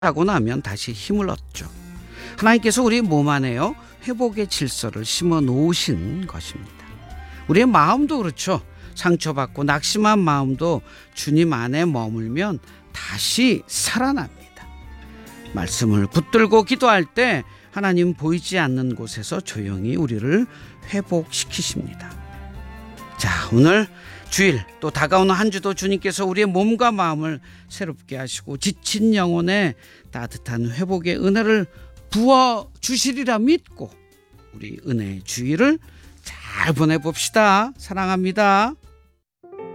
하고 나면 다시 힘을 얻죠. 하나님께서 우리 몸 안에요 회복의 질서를 심어 놓으신 것입니다. 우리의 마음도 그렇죠. 상처받고 낙심한 마음도 주님 안에 머물면 다시 살아납니다. 말씀을 붙들고 기도할 때 하나님 보이지 않는 곳에서 조용히 우리를 회복시키십니다. 자, 오늘 주일 또 다가오는 한 주도 주님께서 우리의 몸과 마음을 새롭게 하시고 지친 영혼에 따뜻한 회복의 은혜를 부어주시리라 믿고 우리 은혜의 주일을 잘 보내봅시다. 사랑합니다.